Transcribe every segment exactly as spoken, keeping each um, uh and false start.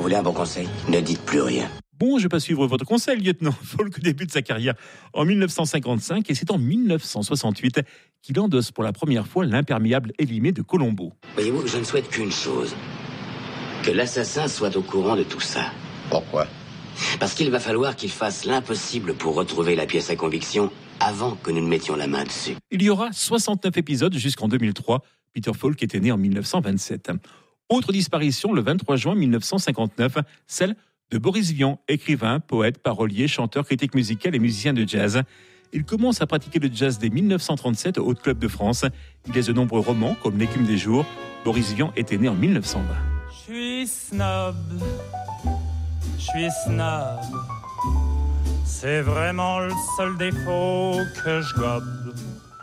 voulez un bon conseil ? Ne dites plus rien. Bon, je ne vais pas suivre votre conseil, lieutenant. Folk débute sa carrière en dix-neuf cent cinquante-cinq et c'est en dix-neuf cent soixante-huit qu'il endosse pour la première fois l'imperméable élimé de Colombo. Voyez-vous, je ne souhaite qu'une chose. Que l'assassin soit au courant de tout ça. Pourquoi ? Parce qu'il va falloir qu'il fasse l'impossible pour retrouver la pièce à conviction avant que nous ne mettions la main dessus. Il y aura soixante-neuf épisodes jusqu'en deux mille trois. Peter Falk était né en dix-neuf cent vingt-sept. Autre disparition le vingt-trois juin dix-neuf cent cinquante-neuf, celle de Boris Vian, écrivain, poète, parolier, chanteur, critique musical et musicien de jazz. Il commence à pratiquer le jazz dès dix-neuf cent trente-sept au Haut Club de France. Il laisse de nombreux romans comme L'écume des jours. Boris Vian était né en dix-neuf cent vingt. Je suis snob, je suis snob. C'est vraiment le seul défaut que je gobe.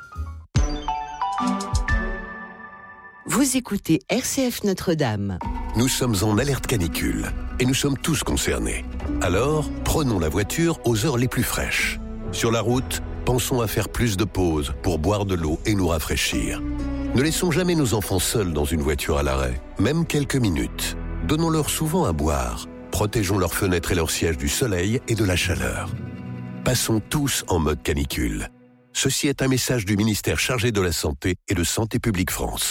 Vous écoutez R C F Notre-Dame. Nous sommes en alerte canicule et nous sommes tous concernés. Alors, prenons la voiture aux heures les plus fraîches. Sur la route, pensons à faire plus de pauses pour boire de l'eau et nous rafraîchir. Ne laissons jamais nos enfants seuls dans une voiture à l'arrêt, même quelques minutes. Donnons-leur souvent à boire. Protégeons leurs fenêtres et leurs sièges du soleil et de la chaleur. Passons tous en mode canicule. Ceci est un message du ministère chargé de la Santé et de Santé publique France.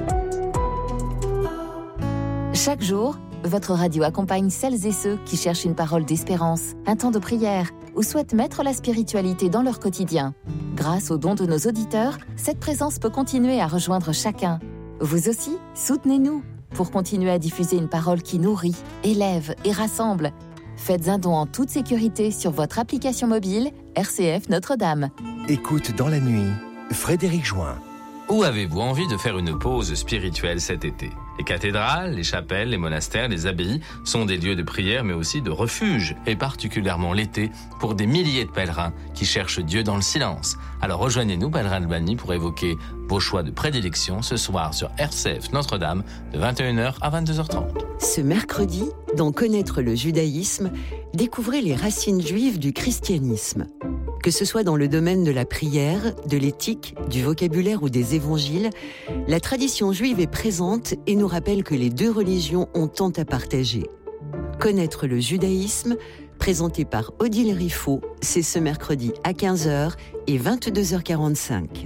Chaque jour, votre radio accompagne celles et ceux qui cherchent une parole d'espérance, un temps de prière ou souhaitent mettre la spiritualité dans leur quotidien. Grâce aux dons de nos auditeurs, cette présence peut continuer à rejoindre chacun. Vous aussi, soutenez-nous pour continuer à diffuser une parole qui nourrit, élève et rassemble. Faites un don en toute sécurité sur votre application mobile R C F Notre-Dame. Écoute dans la nuit, Frédéric Join. Où avez-vous envie de faire une pause spirituelle cet été ? Les cathédrales, les chapelles, les monastères, les abbayes sont des lieux de prière mais aussi de refuge, et particulièrement l'été, pour des milliers de pèlerins qui cherchent Dieu dans le silence. Alors rejoignez-nous, Pèlerins Albany, pour évoquer vos choix de prédilection ce soir sur R C F Notre-Dame de vingt et une heures à vingt-deux heures trente. Ce mercredi, dans Connaître le judaïsme, découvrez les racines juives du christianisme. Que ce soit dans le domaine de la prière, de l'éthique, du vocabulaire ou des évangiles, la tradition juive est présente et nous rappelle que les deux religions ont tant à partager. Connaître le judaïsme, présenté par Odile Riffaut, c'est ce mercredi à quinze heures et vingt-deux heures quarante-cinq.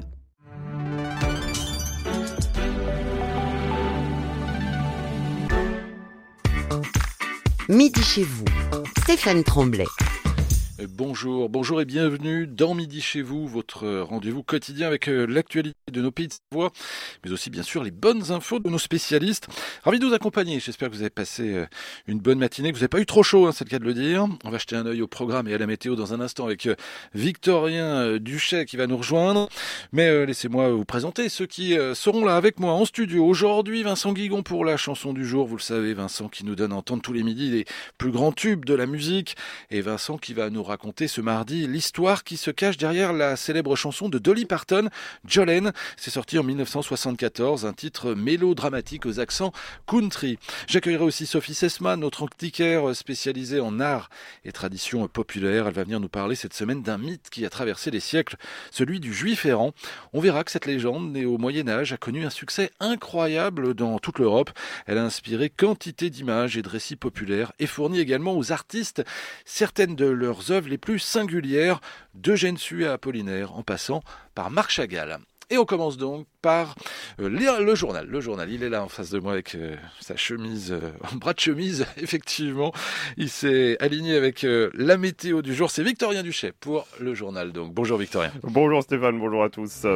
Midi chez vous, Stéphane Tremblay. Bonjour, bonjour et bienvenue dans Midi chez vous, votre rendez-vous quotidien avec l'actualité de nos pays de Savoie, mais aussi bien sûr les bonnes infos de nos spécialistes. Ravi de vous accompagner, j'espère que vous avez passé une bonne matinée, que vous n'avez pas eu trop chaud, hein, c'est le cas de le dire. On va jeter un œil au programme et à la météo dans un instant avec Victorien Duchet qui va nous rejoindre. Mais euh, laissez-moi vous présenter ceux qui euh, seront là avec moi en studio. Aujourd'hui, Vincent Guigon pour la chanson du jour, vous le savez, Vincent qui nous donne à entendre tous les midis les plus grands tubes de la musique, et Vincent qui va nous raconter ce mardi l'histoire qui se cache derrière la célèbre chanson de Dolly Parton, Jolene. C'est sorti en dix-neuf cent soixante-quatorze, un titre mélodramatique aux accents country. J'accueillerai aussi Sophie Sesman, notre antiquaire spécialisée en art et tradition populaire. Elle va venir nous parler cette semaine d'un mythe qui a traversé les siècles, celui du juif errant. On verra que cette légende, née au Moyen-Âge, a connu un succès incroyable dans toute l'Europe. Elle a inspiré quantité d'images et de récits populaires et fourni également aux artistes certaines de leurs œuvres les plus singulières, d'Eugène Sue à Apollinaire, en passant par Marc Chagall. Et on commence donc par euh, lire le journal. Le journal, il est là en face de moi avec euh, sa chemise, euh, en bras de chemise, effectivement. Il s'est aligné avec euh, la météo du jour. C'est Victorien Duchet pour le journal. Donc bonjour Victorien. Bonjour Stéphane, bonjour à tous.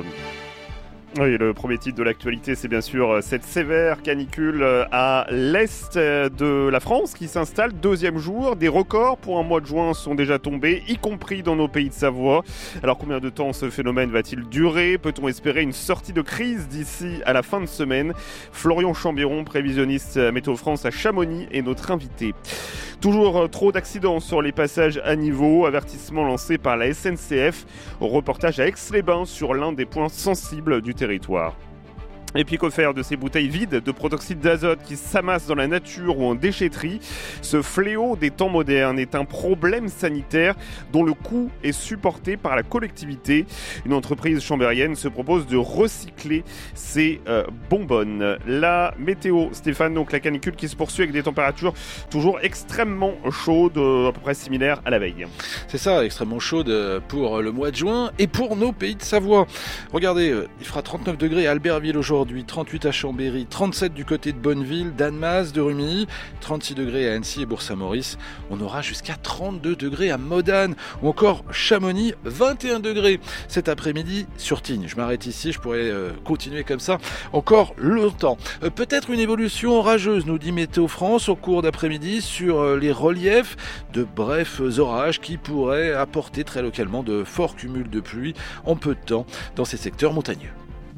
Oui, le premier titre de l'actualité, c'est bien sûr cette sévère canicule à l'est de la France qui s'installe. Deuxième jour, des records pour un mois de juin sont déjà tombés, y compris dans nos pays de Savoie. Alors combien de temps ce phénomène va-t-il durer ? Peut-on espérer une sortie de crise d'ici à la fin de semaine ? Florian Chambiron, prévisionniste Météo France à Chamonix, est notre invité. Toujours trop d'accidents sur les passages à niveau, avertissement lancé par la S N C F. Reportage à Aix-les-Bains sur l'un des points sensibles du territoire. Et puis que faire de ces bouteilles vides de protoxyde d'azote qui s'amassent dans la nature ou en déchetterie? Ce fléau des temps modernes est un problème sanitaire dont le coût est supporté par la collectivité. Une entreprise chambérienne se propose de recycler ces euh, bonbonnes. La météo, Stéphane, donc la canicule qui se poursuit avec des températures toujours extrêmement chaudes, euh, à peu près similaires à la veille. C'est ça, extrêmement chaude pour le mois de juin et pour nos pays de Savoie. Regardez, il fera trente-neuf degrés à Albertville aujourd'hui. Aujourd'hui, trente-huit à Chambéry, trente-sept du côté de Bonneville, d'Annemasse, de Rumilly, trente-six degrés à Annecy et Bourg-Saint-Maurice. On aura jusqu'à trente-deux degrés à Modane ou encore Chamonix, vingt et un degrés cet après-midi sur Tignes. Je m'arrête ici, je pourrais euh, continuer comme ça encore longtemps. Euh, peut-être une évolution orageuse, nous dit Météo France, au cours d'après-midi sur euh, les reliefs, de brefs orages qui pourraient apporter très localement de forts cumuls de pluie en peu de temps dans ces secteurs montagneux.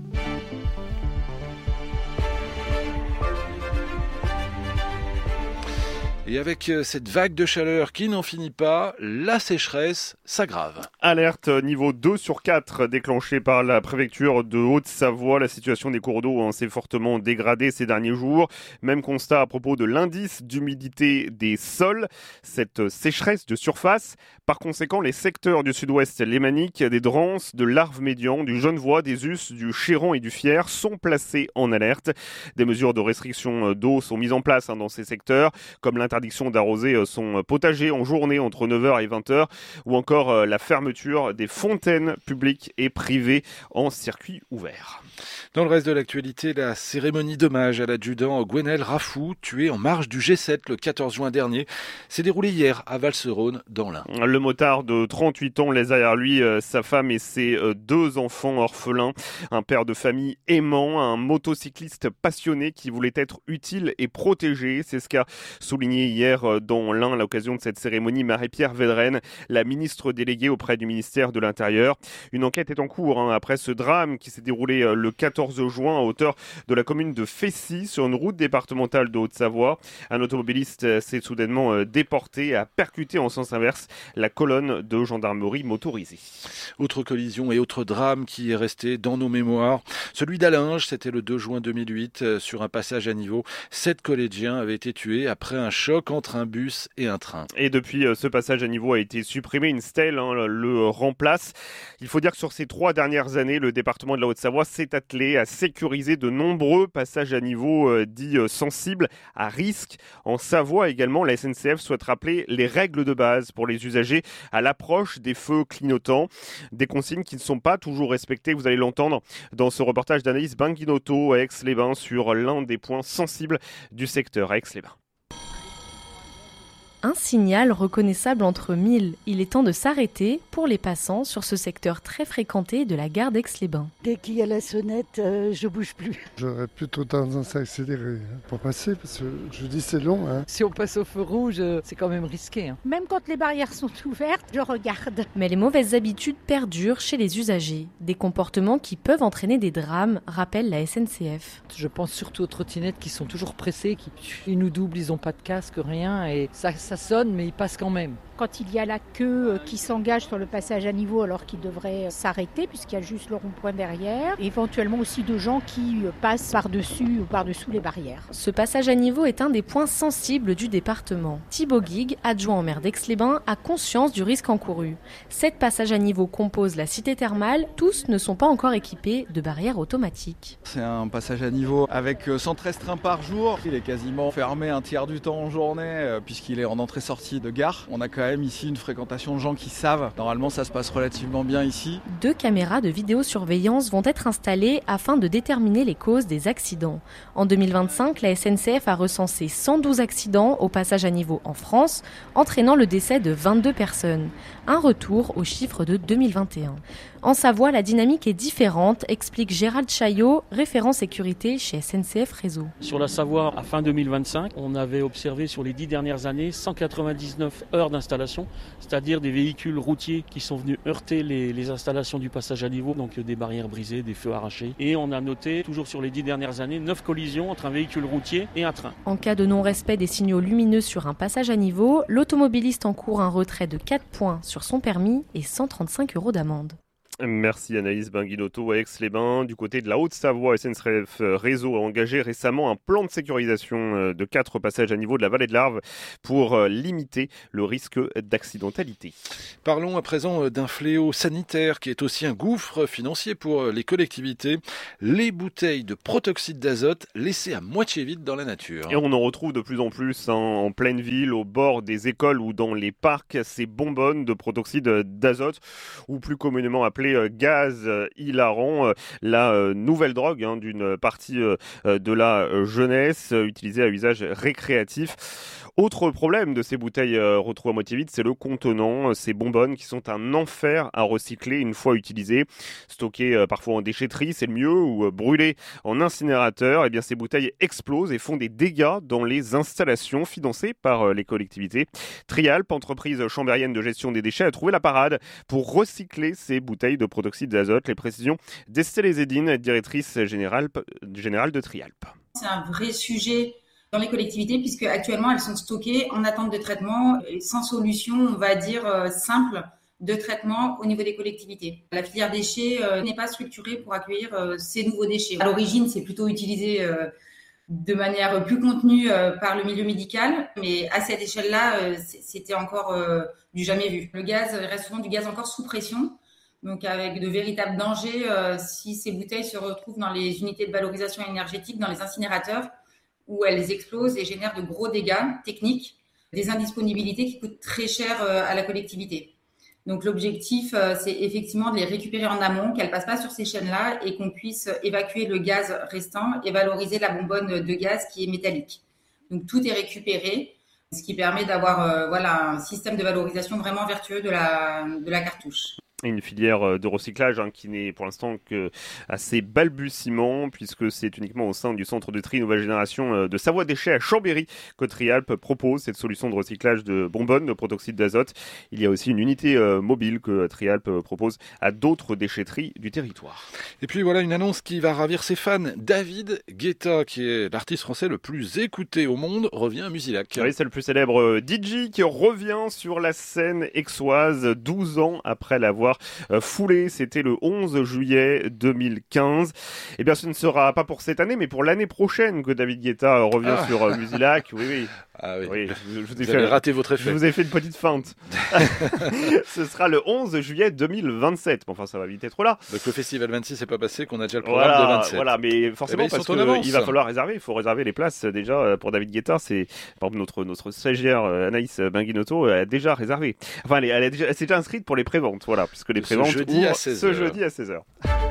Et avec cette vague de chaleur qui n'en finit pas, la sécheresse s'aggrave. Alerte niveau deux sur quatre déclenchée par la préfecture de Haute-Savoie. La situation des cours d'eau hein, s'est fortement dégradée ces derniers jours. Même constat à propos de l'indice d'humidité des sols. Cette sécheresse de surface, par conséquent, les secteurs du sud-ouest lémanique, des Drances, de l'Arve-Médian, du Genevois, des Us, du Chéran et du Fier sont placés en alerte. Des mesures de restriction d'eau sont mises en place hein, dans ces secteurs, comme l'interdiction d'arroser son potager en journée entre neuf heures et vingt heures ou encore la fermeture des fontaines publiques et privées en circuit ouvert. Dans le reste de l'actualité, la cérémonie d'hommage à l'adjudant Gwenel Rafou, tué en marge du G sept le quatorze juin dernier, s'est déroulée hier à Valserone dans l'Ain. Le motard de trente-huit ans laisse derrière lui sa femme et ses deux enfants orphelins, un père de famille aimant, un motocycliste passionné qui voulait être utile et protégé. C'est ce qu'a souligné hier dans l'Ain à l'occasion de cette cérémonie Marie-Pierre Védrenne, la ministre déléguée auprès du ministère de l'Intérieur. Une enquête est en cours hein, après ce drame qui s'est déroulé le quatorze juin à hauteur de la commune de Fessy sur une route départementale de Haute-Savoie. Un automobiliste s'est soudainement déporté et a percuté en sens inverse la colonne de gendarmerie motorisée. Autre collision et autre drame qui est resté dans nos mémoires. Celui d'Allinges, c'était le deux juin deux mille huit, sur un passage à niveau. Sept collégiens avaient été tués après un choc entre un bus et un train. Et depuis, ce passage à niveau a été supprimé. Une stèle hein, le remplace. Il faut dire que sur ces trois dernières années, le département de la Haute-Savoie s'est attelé à sécuriser de nombreux passages à niveau euh, dits euh, sensibles à risque. En Savoie également, la S N C F souhaite rappeler les règles de base pour les usagers à l'approche des feux clignotants. Des consignes qui ne sont pas toujours respectées. Vous allez l'entendre dans ce reportage d'Anaïs Banguinotto à Aix-les-Bains sur l'un des points sensibles du secteur à Aix-les-Bains. Un signal reconnaissable entre mille. Il est temps de s'arrêter pour les passants sur ce secteur très fréquenté de la gare d'Aix-les-Bains. Dès qu'il y a la sonnette, euh, je bouge plus. J'aurais plutôt tendance à accélérer hein, pour passer parce que je dis c'est long. Hein. Si on passe au feu rouge, c'est quand même risqué. Hein. Même quand les barrières sont ouvertes, je regarde. Mais les mauvaises habitudes perdurent chez les usagers. Des comportements qui peuvent entraîner des drames, rappelle la S N C F. Je pense surtout aux trottinettes qui sont toujours pressées, qui ils nous doublent, ils n'ont pas de casque, rien et ça ça sonne, mais il passe quand même. Quand il y a la queue qui s'engage sur le passage à niveau alors qu'il devrait s'arrêter puisqu'il y a juste le rond-point derrière, et éventuellement aussi de gens qui passent par-dessus ou par-dessous les barrières. Ce passage à niveau est un des points sensibles du département. Thibaut Guigues, adjoint au maire d'Aix-les-Bains, a conscience du risque encouru. Sept passages à niveau composent la cité thermale, tous ne sont pas encore équipés de barrières automatiques. C'est un passage à niveau avec cent treize trains par jour. Il est quasiment fermé un tiers du temps en journée puisqu'il est en entrée-sortie de gare. On a quand même ici une fréquentation de gens qui savent. Normalement, ça se passe relativement bien ici. Deux caméras de vidéosurveillance vont être installées afin de déterminer les causes des accidents. En deux mille vingt-cinq, la S N C F a recensé cent douze accidents au passage à niveau en France, entraînant le décès de vingt-deux personnes. Un retour aux chiffres de deux mille vingt et un. En Savoie, la dynamique est différente, explique Gérald Chaillot, référent sécurité chez S N C F Réseau. Sur la Savoie, à fin deux mille vingt-cinq, on avait observé sur les dix dernières années cent quatre-vingt-dix-neuf heures d'installation, c'est-à-dire des véhicules routiers qui sont venus heurter les, les installations du passage à niveau, donc des barrières brisées, des feux arrachés. Et on a noté, toujours sur les dix dernières années, neuf collisions entre un véhicule routier et un train. En cas de non-respect des signaux lumineux sur un passage à niveau, l'automobiliste encourt un retrait de quatre points sur son permis et cent trente-cinq euros d'amende. Merci Anaïs Benguinotto à Aix-les-Bains. Du côté de la Haute-Savoie, S N C F Réseau a engagé récemment un plan de sécurisation de quatre passages à niveau de la vallée de l'Arve pour limiter le risque d'accidentalité. Parlons à présent d'un fléau sanitaire qui est aussi un gouffre financier pour les collectivités. Les bouteilles de protoxyde d'azote laissées à moitié vides dans la nature. Et on en retrouve de plus en plus hein, en pleine ville, au bord des écoles ou dans les parcs, ces bonbonnes de protoxyde d'azote, ou plus communément appelées gaz hilarant, la nouvelle drogue hein, d'une partie de la jeunesse utilisée à usage récréatif. Autre problème de ces bouteilles retrouvées à moitié vides, c'est le contenant, ces bonbonnes qui sont un enfer à recycler une fois utilisées. Stockées parfois en déchetterie, c'est le mieux, ou brûlées en incinérateur, et bien ces bouteilles explosent et font des dégâts dans les installations financées par les collectivités. Trialp, entreprise chambérienne de gestion des déchets, a trouvé la parade pour recycler ces bouteilles de protoxyde d'azote. Les précisions d'Estelle Ezedine, directrice générale, générale de Trialp. C'est un vrai sujet dans les collectivités puisque actuellement elles sont stockées en attente de traitement sans solution, on va dire, simple de traitement au niveau des collectivités. La filière déchets euh, n'est pas structurée pour accueillir euh, ces nouveaux déchets. À l'origine, c'est plutôt utilisé euh, de manière plus contenue euh, par le milieu médical, mais à cette échelle-là, euh, c'était encore euh, du jamais vu. Le gaz reste souvent du gaz encore sous pression, donc avec de véritables dangers euh, si ces bouteilles se retrouvent dans les unités de valorisation énergétique, dans les incinérateurs, où elles explosent et génèrent de gros dégâts techniques, des indisponibilités qui coûtent très cher euh, à la collectivité. Donc l'objectif, euh, c'est effectivement de les récupérer en amont, qu'elles ne passent pas sur ces chaînes-là et qu'on puisse évacuer le gaz restant et valoriser la bonbonne de gaz qui est métallique. Donc tout est récupéré, ce qui permet d'avoir euh, voilà, un système de valorisation vraiment vertueux de la, de la cartouche. Une filière de recyclage hein, qui n'est pour l'instant que assez balbutiement, puisque c'est uniquement au sein du centre de tri nouvelle génération de Savoie Déchets à Chambéry que Trialp propose cette solution de recyclage de bonbonnes de protoxyde d'azote. Il y a aussi une unité euh, mobile que Trialp propose à d'autres déchetteries du territoire. Et puis voilà une annonce qui va ravir ses fans. David Guetta, qui est l'artiste français le plus écouté au monde, revient à Musilac. Oui, c'est le plus célèbre D J qui revient sur la scène aixoise douze ans après l'avoir foulé. C'était le onze juillet deux mille quinze. Eh bien, ce ne sera pas pour cette année, mais pour l'année prochaine que David Guetta revient ah. sur Musilac. Oui, oui. Ah oui, oui je, je vous, ai vous fait, avez raté votre effet. Je vous ai fait une petite feinte. Ce sera le onze juillet deux mille vingt-sept. Bon, enfin, ça va vite être là. Donc le festival vingt-six n'est pas passé, qu'on a déjà le programme voilà, de vingt-sept. Voilà, mais forcément, eh ben, parce qu'il va falloir réserver. Il faut réserver les places déjà pour David Guetta. C'est, par exemple, notre, notre stagiaire Anaïs Benguinotto a déjà réservé. Enfin, elle, est, elle, est déjà, elle s'est déjà inscrite pour les préventes, voilà, puisque les préventes ce jeudi à seize heures. Ce jeudi à seize heures.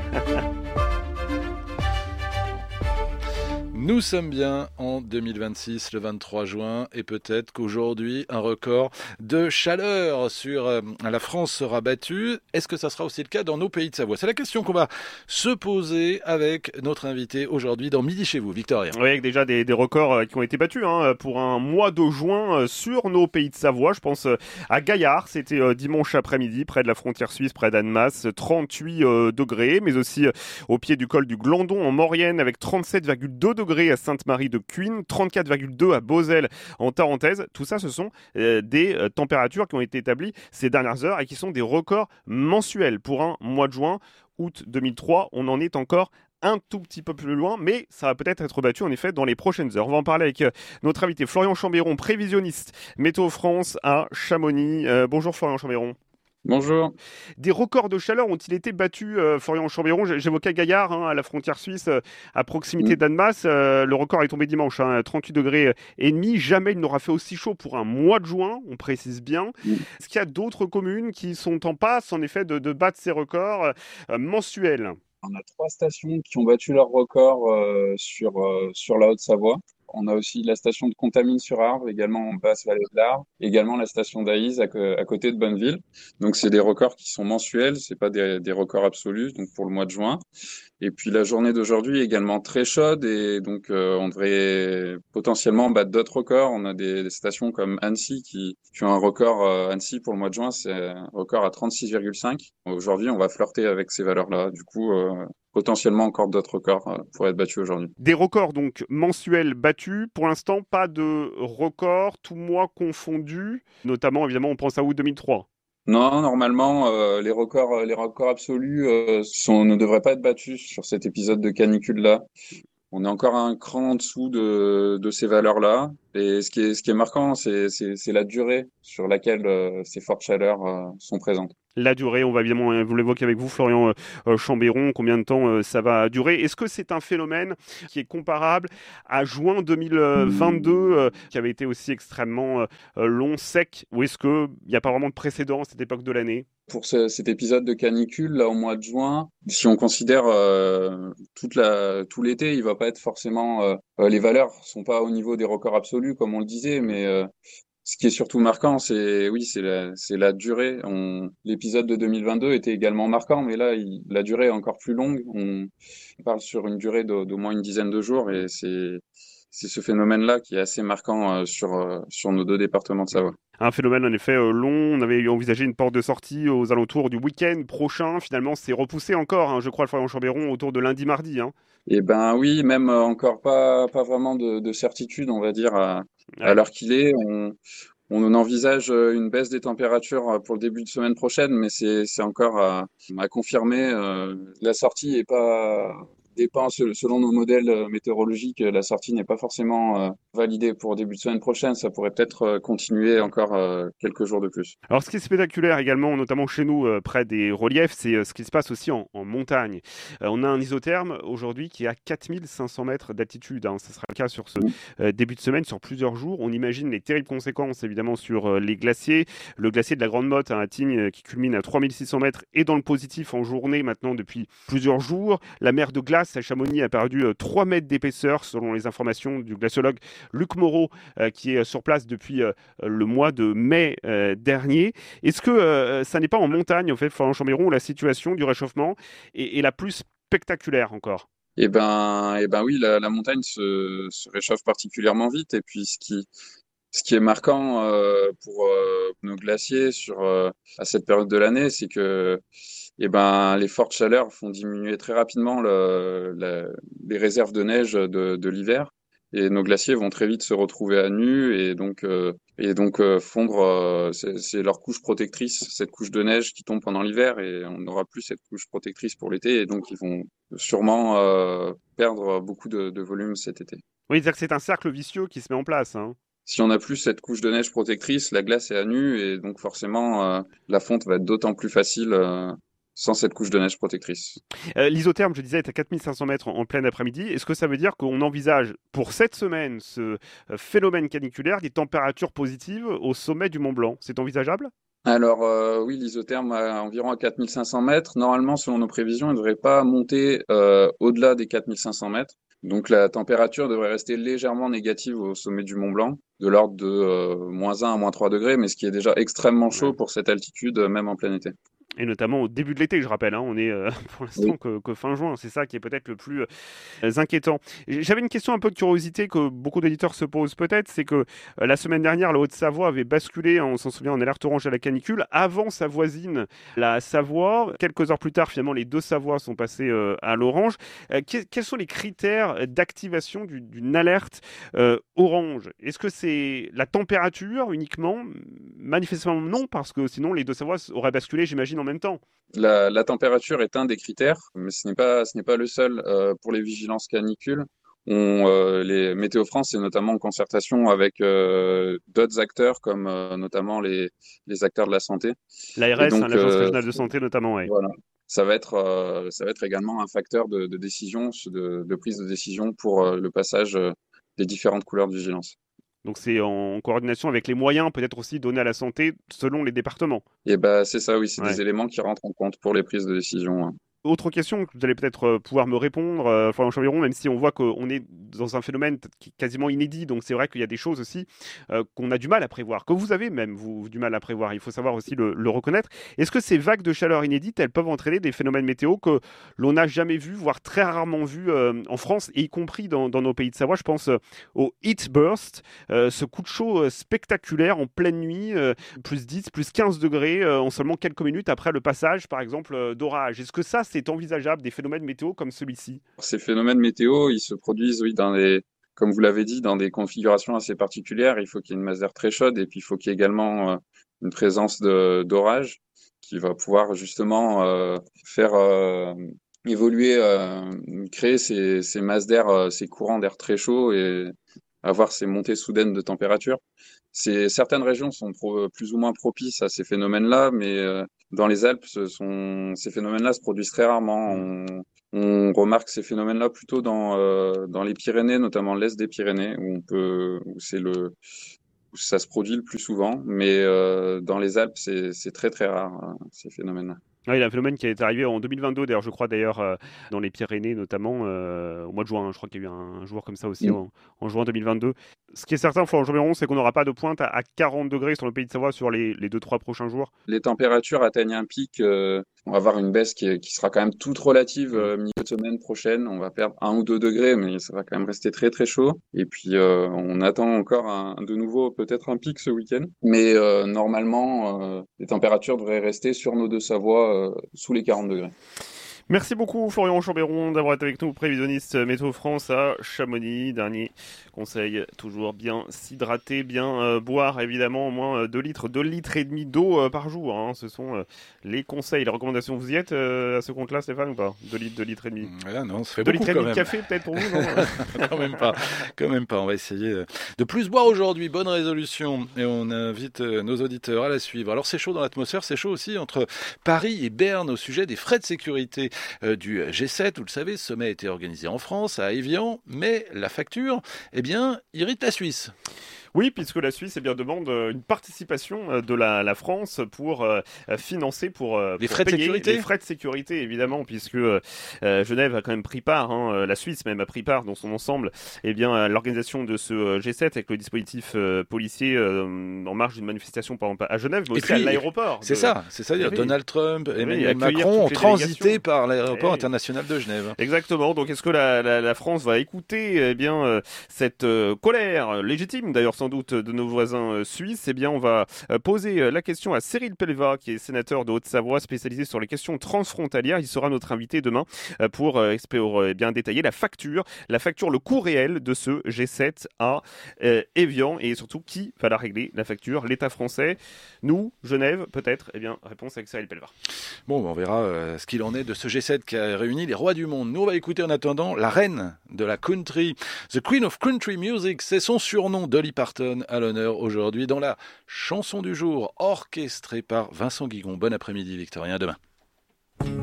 Nous sommes bien en deux mille vingt-six, le vingt-trois juin, et peut-être qu'aujourd'hui, un record de chaleur sur euh, la France sera battu. Est-ce que ça sera aussi le cas dans nos pays de Savoie ? C'est la question qu'on va se poser avec notre invité aujourd'hui dans Midi chez vous, Victorien. Oui, avec déjà des, des records qui ont été battus hein, pour un mois de juin sur nos pays de Savoie. Je pense à Gaillard, c'était euh, dimanche après-midi, près de la frontière suisse, près d'Annemasse, trente-huit euh, degrés, mais aussi euh, au pied du col du Glandon en Maurienne, avec trente-sept virgule deux degrés à Sainte-Marie-de-Cuine, trente-quatre virgule deux à Beauzelle en Tarentaise. Tout ça, ce sont euh, des euh, températures qui ont été établies ces dernières heures et qui sont des records mensuels pour un mois de juin. Août deux mille trois, on en est encore un tout petit peu plus loin, mais ça va peut-être être battu en effet dans les prochaines heures. On va en parler avec euh, notre invité Florian Chambéron, prévisionniste Météo France à Chamonix. Euh, bonjour Florian Chambéron. Bonjour. Des records de chaleur ont-ils été battus, euh, Florian Chambéron ? J'évoquais Gaillard, hein, à la frontière suisse, euh, à proximité mmh. d'Annemasse. Euh, le record est tombé dimanche, hein, trente-huit degrés et demi. Jamais il n'aura fait aussi chaud pour un mois de juin, on précise bien. Mmh. Est-ce qu'il y a d'autres communes qui sont en passe, en effet, de, de battre ces records euh, mensuels ? On a trois stations qui ont battu leur record euh, sur, euh, sur la Haute-Savoie. On a aussi la station de Contamine-sur-Arve, également en basse-vallée de l'Arve, également la station d'Aïs à, à côté de Bonneville. Donc, c'est des records qui sont mensuels, c'est pas des, des records absolus, donc pour le mois de juin. Et puis, la journée d'aujourd'hui est également très chaude et donc, euh, on devrait potentiellement battre d'autres records. On a des, des stations comme Annecy qui, qui ont un record, euh, Annecy pour le mois de juin, c'est un record à trente-six virgule cinq. Aujourd'hui, on va flirter avec ces valeurs-là. Du coup, euh, potentiellement encore d'autres records euh, pourraient être battus aujourd'hui. Des records donc mensuels battus. Pour l'instant, pas de records, tout mois confondu. Notamment, évidemment, on pense à août deux mille trois. Non, normalement, euh, les records, les records absolus euh, sont, ne devraient pas être battus sur cet épisode de canicule-là. On est encore un cran en dessous de, de ces valeurs-là. Et ce qui est, ce qui est marquant, c'est, c'est, c'est la durée sur laquelle euh, ces fortes chaleurs euh, sont présentes. La durée, on va évidemment euh, vous l'évoquer avec vous, Florian euh, Chambéron, combien de temps euh, ça va durer. Est-ce que c'est un phénomène qui est comparable à juin deux mille vingt-deux, euh, qui avait été aussi extrêmement euh, long, sec, ou est-ce qu'il n'y a pas vraiment de précédent à cette époque de l'année? Pour ce, cet épisode de canicule, là, au mois de juin, si on considère euh, toute la, tout l'été, il va pas être forcément... Euh, les valeurs sont pas au niveau des records absolus, comme on le disait, mais... Euh, ce qui est surtout marquant, c'est oui, c'est la, c'est la durée. On, l'épisode de deux mille vingt-deux était également marquant, mais là, il, la durée est encore plus longue. On parle sur une durée d'au, d'au moins une dizaine de jours, et c'est c'est ce phénomène-là qui est assez marquant euh, sur euh, sur nos deux départements de Savoie. Un phénomène en effet euh, long. On avait envisagé une porte de sortie aux alentours du week-end prochain. Finalement, c'est repoussé encore, hein, je crois, le Florian Chambéron, autour de lundi, mardi. Hein. Eh ben oui, même euh, encore pas pas vraiment de, de certitude, on va dire à, ouais. à l'heure qu'il est. On, On envisage une baisse des températures pour le début de semaine prochaine, mais c'est, c'est encore à, à confirmer. La sortie est pas dépend selon nos modèles météorologiques. La sortie n'est pas forcément validée pour début de semaine prochaine. Ça pourrait peut-être continuer encore quelques jours de plus. Alors, ce qui est spectaculaire également, notamment chez nous, près des reliefs, c'est ce qui se passe aussi en, en montagne. On a un isotherme aujourd'hui qui est à quatre mille cinq cents mètres d'altitude. Hein. Ce sera le cas sur ce mmh. début de semaine, sur plusieurs jours. On imagine les terribles conséquences, évidemment, sur les glaciers. Le glacier de la Grande Motte, hein, à Tignes, qui culmine à trois mille six cents mètres, est dans le positif en journée maintenant depuis plusieurs jours. La mer de glace à Chamonix a perdu trois mètres d'épaisseur, selon les informations du glaciologue Luc Moreau, euh, qui est sur place depuis euh, le mois de mai euh, dernier. Est-ce que euh, ça n'est pas en montagne, en fait, Florian Chambéron, où la situation du réchauffement est, est la plus spectaculaire encore? Eh ben, eh ben oui, la, la montagne se, se réchauffe particulièrement vite. Et puis, ce qui, ce qui est marquant euh, pour euh, nos glaciers sur, euh, à cette période de l'année, c'est que eh ben, les fortes chaleurs font diminuer très rapidement le, la, les réserves de neige de, de l'hiver. Et nos glaciers vont très vite se retrouver à nu et donc, euh, et donc euh, fondre. Euh, c'est, c'est leur couche protectrice, cette couche de neige qui tombe pendant l'hiver, et on n'aura plus cette couche protectrice pour l'été. Et donc, ils vont sûrement euh, perdre beaucoup de, de volume cet été. Oui, c'est-à-dire que c'est un cercle vicieux qui se met en place. Hein. Si on n'a plus cette couche de neige protectrice, la glace est à nu et donc forcément, euh, la fonte va être d'autant plus facile euh, sans cette couche de neige protectrice. Euh, l'isotherme, je disais, est à quatre mille cinq cents mètres en, en plein après-midi. Est-ce que ça veut dire qu'on envisage pour cette semaine ce euh, phénomène caniculaire, des températures positives au sommet du Mont Blanc? C'est envisageable? Alors euh, oui, l'isotherme à environ à quatre mille cinq cents mètres. Normalement, selon nos prévisions, il ne devrait pas monter euh, au-delà des quatre mille cinq cents mètres. Donc la température devrait rester légèrement négative au sommet du Mont Blanc, de l'ordre de euh, moins un à moins trois degrés, mais ce qui est déjà extrêmement chaud pour cette altitude, même en plein été. Et notamment au début de l'été, je rappelle, hein, on est euh, pour l'instant oui. que, que fin juin, c'est ça qui est peut-être le plus euh, inquiétant. J'avais une question un peu de curiosité que beaucoup d'éditeurs se posent peut-être, c'est que euh, la semaine dernière, la Haute-Savoie avait basculé, hein, on s'en souvient, en alerte orange à la canicule, avant sa voisine, la Savoie. Quelques heures plus tard, finalement, les deux Savoies sont passées euh, à l'orange. Euh, que, quels sont les critères d'activation du, d'une alerte euh, orange? Est-ce que c'est la température uniquement? Manifestement non, parce que sinon les deux Savoies auraient basculé, j'imagine, en même temps. La, la température est un des critères, mais ce n'est pas, ce n'est pas le seul. Euh, pour les vigilances canicules, on, euh, les Météo France est notamment en concertation avec euh, d'autres acteurs, comme euh, notamment les, les acteurs de la santé. L'A R S, donc, hein, l'Agence euh, régionale de santé notamment, oui. Voilà. Ça va être, euh, ça va être également un facteur de, de décision, de, de prise de décision pour euh, le passage euh, des différentes couleurs de vigilance. Donc c'est en coordination avec les moyens peut-être aussi donnés à la santé selon les départements. Et bah c'est ça, oui, c'est ouais. des éléments qui rentrent en compte pour les prises de décision. Hein. Autre question que vous allez peut-être pouvoir me répondre, euh, Florian Chambéron, même si on voit qu'on est dans un phénomène qui est quasiment inédit, donc c'est vrai qu'il y a des choses aussi euh, qu'on a du mal à prévoir, que vous avez même vous du mal à prévoir, il faut savoir aussi le, le reconnaître. Est-ce que ces vagues de chaleur inédites, elles peuvent entraîner des phénomènes météo que l'on n'a jamais vus, voire très rarement vus euh, en France, et y compris dans, dans nos pays de Savoie? Je pense euh, au heat burst, euh, ce coup de chaud euh, spectaculaire en pleine nuit, euh, plus dix, plus quinze degrés euh, en seulement quelques minutes après le passage, par exemple, euh, d'orage. Est-ce que ça, c'est envisageable, des phénomènes météo comme celui-ci? Ces phénomènes météo, ils se produisent, oui, dans des, comme vous l'avez dit, dans des configurations assez particulières. Il faut qu'il y ait une masse d'air très chaude et puis il faut qu'il y ait également euh, une présence de, d'orage. qui va pouvoir justement euh, faire euh, évoluer, euh, créer ces, ces masses d'air, euh, ces courants d'air très chauds et avoir ces montées soudaines de température. C'est, certaines régions sont pro, plus ou moins propices à ces phénomènes-là, mais euh, dans les Alpes, ce sont, ces phénomènes-là se produisent très rarement. On, on remarque ces phénomènes-là plutôt dans, euh, dans les Pyrénées, notamment l'est des Pyrénées, où on peut, où c'est le, où ça se produit le plus souvent. Mais euh, dans les Alpes, c'est, c'est très très rare, hein, ces phénomènes-là. Ah, il y a un phénomène qui est arrivé en deux mille vingt-deux, d'ailleurs, je crois, d'ailleurs, euh, dans les Pyrénées, notamment, euh, au mois de juin. Hein, je crois qu'il y a eu un, un jour comme ça aussi, mmh. en, en juin deux mille vingt-deux. Ce qui est certain, Florent Chambeiron, c'est qu'on n'aura pas de pointe à, à quarante degrés sur le pays de Savoie sur les, les deux trois prochains jours. Les températures atteignent un pic. Euh, on va avoir une baisse qui, qui sera quand même toute relative euh, milieu de semaine prochaine. On va perdre un ou deux degrés, mais ça va quand même rester très très chaud. Et puis, euh, on attend encore un, de nouveau peut-être un pic ce week-end. Mais euh, normalement, euh, les températures devraient rester sur nos deux Savoies euh, sous les quarante degrés. Merci beaucoup Florian Chambeiron d'avoir été avec nous, prévisionniste Météo France à Chamonix. Dernier conseil, toujours bien s'hydrater, bien euh, boire évidemment au moins deux litres, deux litres et demi d'eau euh, par jour. Hein. Ce sont euh, les conseils, les recommandations. Vous y êtes euh, à ce compte-là, Stéphane, ou pas? deux litres, deux litres et demi. Ah non, ça fait deux beaucoup litres et quand demi même. De café peut-être pour vous, non? Quand même pas, quand même pas. On va essayer de plus boire aujourd'hui. Bonne résolution. Et on invite nos auditeurs à la suivre. Alors c'est chaud dans l'atmosphère, c'est chaud aussi entre Paris et Berne au sujet des frais de sécurité euh, du G sept, vous le savez, ce sommet a été organisé en France, à Évian, mais la facture, eh bien, irrite la Suisse. Oui, puisque la Suisse eh bien, demande une participation de la, la France pour euh, financer, pour, euh, les pour frais de payer sécurité. les frais de sécurité, évidemment, puisque euh, Genève a quand même pris part, hein, la Suisse même a pris part dans son ensemble, eh bien, à l'organisation de ce G sept avec le dispositif euh, policier euh, en marge d'une manifestation, par exemple, à Genève, mais Et aussi puis, à l'aéroport. C'est de... ça, c'est-à-dire oui. Donald Trump, oui, Emmanuel Macron ont transité par l'aéroport oui. international de Genève. Exactement. Donc, est-ce que la, la, la France va écouter eh bien euh, cette euh, colère légitime, d'ailleurs sans doute, de nos voisins suisses? Eh bien, on va poser la question à Cyril Pellevat, qui est sénateur de Haute-Savoie, spécialisé sur les questions transfrontalières. Il sera notre invité demain pour, pour eh bien détailler la facture, la facture, le coût réel de ce G sept à euh, Évian, et surtout qui va la régler, la facture, l'État français, nous, Genève, peut-être. Eh bien, réponse avec Cyril Pellevat. Bon, on verra euh, ce qu'il en est de ce G sept qui a réuni les rois du monde. Nous, on va écouter en attendant la reine de la country, The Queen of Country Music, c'est son surnom, Dolly Parton, à l'honneur aujourd'hui dans la chanson du jour, orchestrée par Vincent Guigon. Bon après-midi, Victorien, à demain.